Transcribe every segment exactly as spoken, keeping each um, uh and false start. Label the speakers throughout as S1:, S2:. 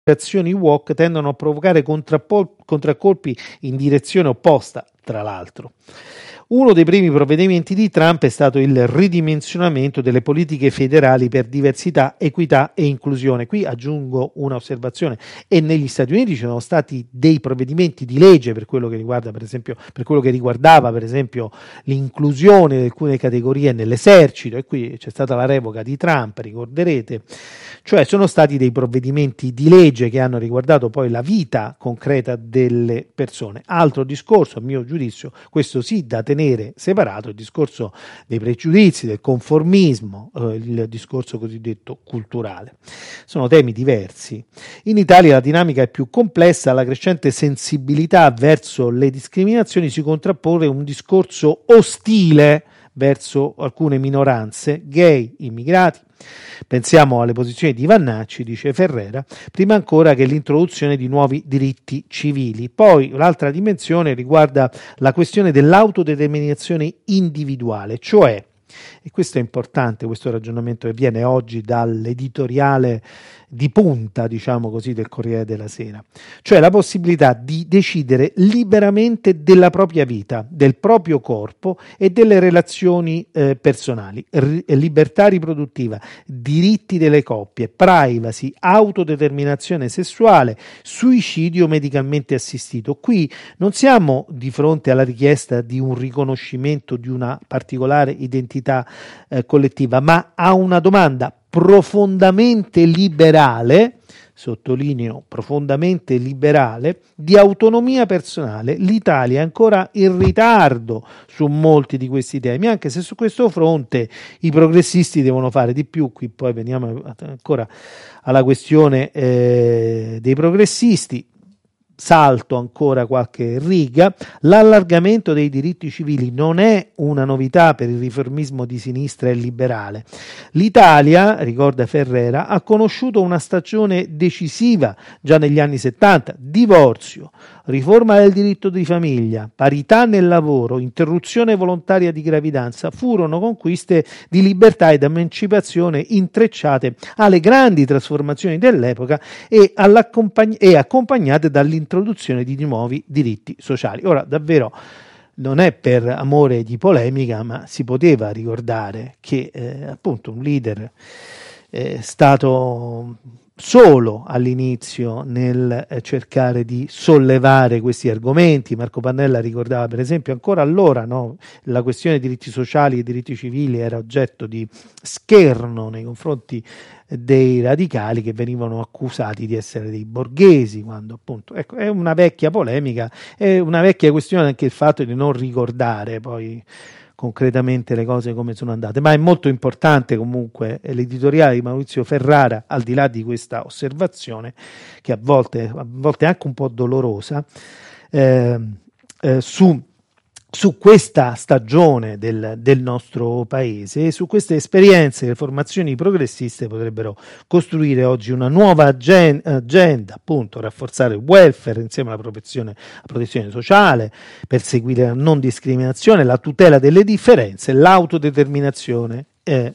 S1: azioni woke tendono a provocare contrappol- contraccolpi in direzione opposta, tra l'altro. Uno dei primi provvedimenti di Trump è stato il ridimensionamento delle politiche federali per diversità, equità e inclusione. Qui aggiungo una osservazione: e negli Stati Uniti ci sono stati dei provvedimenti di legge per quello che riguarda, per esempio, per quello che riguardava, per esempio, l'inclusione di alcune categorie nell'esercito, e qui c'è stata la revoca di Trump, ricorderete. Cioè sono stati dei provvedimenti di legge che hanno riguardato poi la vita concreta delle persone. Altro discorso, a mio giudizio, questo sì da tenere separato, il discorso dei pregiudizi, del conformismo, eh, il discorso cosiddetto culturale. Sono temi diversi. In Italia la dinamica è più complessa, alla crescente sensibilità verso le discriminazioni si contrappone un discorso ostile verso alcune minoranze, gay, immigrati. Pensiamo alle posizioni di Vannacci, dice Ferrera, prima ancora che l'introduzione di nuovi diritti civili. Poi l'altra dimensione riguarda la questione dell'autodeterminazione individuale, cioè, e questo è importante, questo ragionamento che viene oggi dall'editoriale di punta, diciamo così, del Corriere della Sera, cioè la possibilità di decidere liberamente della propria vita, del proprio corpo e delle relazioni eh, personali, R- libertà riproduttiva, diritti delle coppie, privacy, autodeterminazione sessuale, suicidio medicalmente assistito. Qui non siamo di fronte alla richiesta di un riconoscimento di una particolare identità eh, collettiva, ma a una domanda profondamente liberale, sottolineo profondamente liberale, di autonomia personale. L'Italia è ancora in ritardo su molti di questi temi, anche se su questo fronte i progressisti devono fare di più. Qui poi veniamo ancora alla questione eh, dei progressisti. Salto ancora qualche riga. L'allargamento dei diritti civili non è una novità per il riformismo di sinistra e liberale. L'Italia, ricorda Ferrera, ha conosciuto una stagione decisiva già negli anni settanta: divorzio, riforma del diritto di famiglia, parità nel lavoro, interruzione volontaria di gravidanza furono conquiste di libertà ed emancipazione intrecciate alle grandi trasformazioni dell'epoca e, e accompagnate dall'introduzione di nuovi diritti sociali. Ora, davvero, non è per amore di polemica, ma si poteva ricordare che eh, appunto un leader è stato solo all'inizio nel eh, cercare di sollevare questi argomenti. Marco Pannella ricordava, per esempio, ancora allora, no, la questione dei diritti sociali e diritti civili era oggetto di scherno nei confronti dei radicali, che venivano accusati di essere dei borghesi, quando appunto, ecco, è una vecchia polemica, è una vecchia questione anche il fatto di non ricordare poi concretamente le cose come sono andate, ma è molto importante comunque l'editoriale di Maurizio Ferrara, al di là di questa osservazione che a volte, a volte è anche un po' dolorosa, eh, eh, su su questa stagione del, del nostro paese e su queste esperienze che le formazioni progressiste potrebbero costruire oggi una nuova agen- agenda, appunto rafforzare il welfare insieme alla protezione, alla protezione sociale, perseguire la non discriminazione, la tutela delle differenze, l'autodeterminazione eh,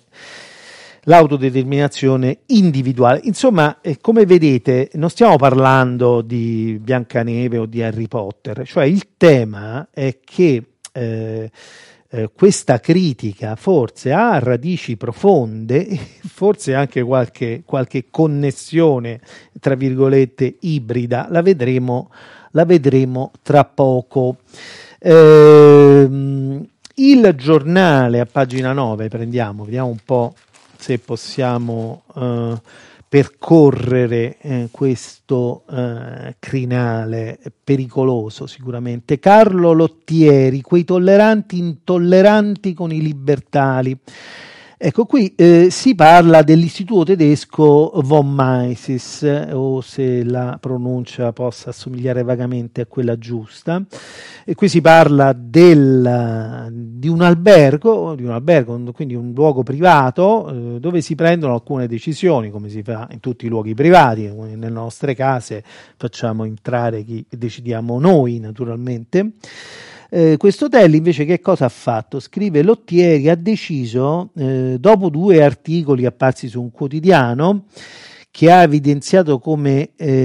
S1: l'autodeterminazione individuale. Insomma, eh, come vedete, non stiamo parlando di Biancaneve o di Harry Potter, cioè il tema è che eh, eh, questa critica forse ha radici profonde, forse anche qualche, qualche connessione, tra virgolette, ibrida, la vedremo, la vedremo tra poco. Eh, il Giornale, a pagina nove, prendiamo, vediamo un po' se possiamo uh, percorrere eh, questo uh, crinale pericoloso sicuramente. Carlo Lottieri, quei tolleranti intolleranti con i libertali. Ecco, qui eh, si parla dell'istituto tedesco von Mises, eh, o se la pronuncia possa assomigliare vagamente a quella giusta. E qui si parla del, di un albergo, di un albergo, quindi un luogo privato, eh, dove si prendono alcune decisioni, come si fa in tutti i luoghi privati. Nelle nostre case facciamo entrare chi decidiamo noi, naturalmente. Eh, questo hotel invece che cosa ha fatto? Scrive Lottieri, ha deciso, eh, dopo due articoli apparsi su un quotidiano, che ha evidenziato come eh,